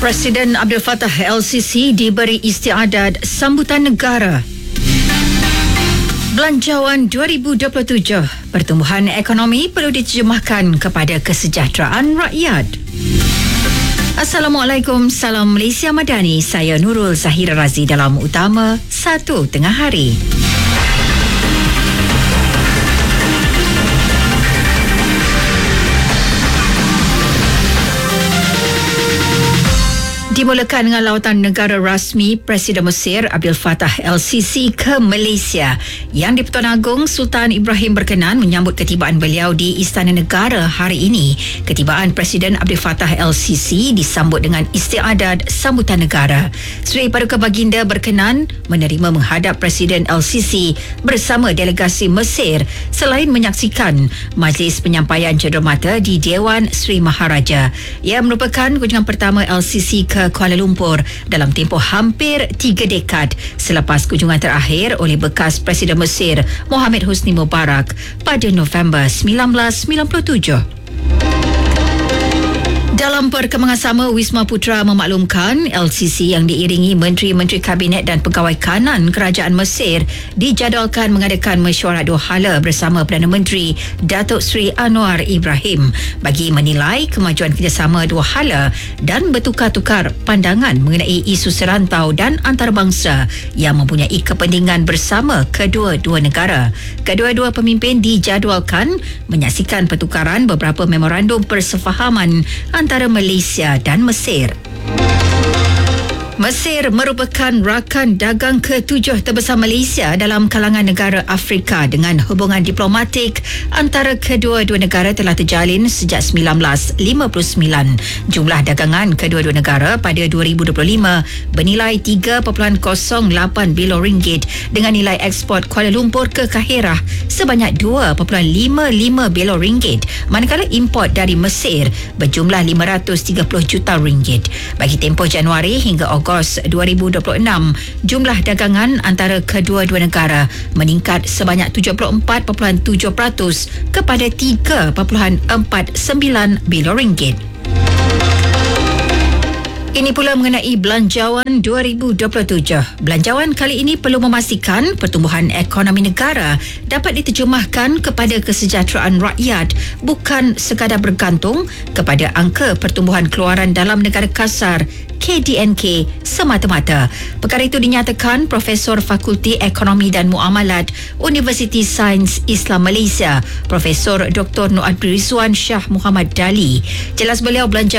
Presiden Abdul Fattah LCC diberi istiadat sambutan negara. Belanjawan 2027, pertumbuhan ekonomi perlu diterjemahkan kepada kesejahteraan rakyat. Assalamualaikum, salam Malaysia Madani. Saya Nurul Zahira Razi dalam Utama 1 Tengah Hari. Dimulakan dengan lawatan negara rasmi Presiden Mesir Abdul Fattah LCC ke Malaysia. Yang di-Pertuan Agong Sultan Ibrahim berkenan menyambut ketibaan beliau di Istana Negara hari ini. Ketibaan Presiden Abdul Fattah LCC disambut dengan istiadat sambutan negara. Seri Paduka Baginda berkenan menerima menghadap Presiden LCC bersama delegasi Mesir selain menyaksikan majlis penyampaian cenderamata di Dewan Seri Maharaja. Ia merupakan kunjungan pertama LCC ke Kuala Lumpur dalam tempoh hampir 3 dekad selepas kunjungan terakhir oleh bekas Presiden Mesir Mohamed Hosni Mubarak pada November 1997. Dalam perkembangan sama, Wisma Putra memaklumkan LCC yang diiringi Menteri-Menteri Kabinet dan Pegawai Kanan Kerajaan Mesir dijadualkan mengadakan mesyuarat 2 hala bersama Perdana Menteri Datuk Seri Anwar Ibrahim bagi menilai kemajuan kerjasama 2 hala dan bertukar-tukar pandangan mengenai isu serantau dan antarabangsa yang mempunyai kepentingan bersama kedua-dua negara. Kedua-dua pemimpin dijadualkan menyaksikan pertukaran beberapa memorandum persefahaman antara Malaysia dan Mesir. Mesir merupakan rakan dagang ke-7 terbesar Malaysia dalam kalangan negara Afrika dengan hubungan diplomatik antara kedua-dua negara telah terjalin sejak 1959. Jumlah dagangan kedua-dua negara pada 2025 bernilai 3.08 bilion ringgit dengan nilai ekspor Kuala Lumpur ke Kahirah sebanyak 2.55 bilion ringgit, manakala import dari Mesir berjumlah 530 juta ringgit. Bagi tempoh Januari hingga Ogos 2026, jumlah dagangan antara kedua-dua negara meningkat sebanyak 74.7% kepada 3.49 bilion ringgit. Ini pula mengenai Belanjawan 2027. Belanjawan kali ini perlu memastikan pertumbuhan ekonomi negara dapat diterjemahkan kepada kesejahteraan rakyat, bukan sekadar bergantung kepada angka pertumbuhan keluaran dalam negara kasar KDNK semata-mata. Perkara itu dinyatakan Profesor Fakulti Ekonomi dan Muamalat Universiti Sains Islam Malaysia, Profesor Dr. Noor Rizwan Shah Muhammad Dali. Jelas beliau, belanja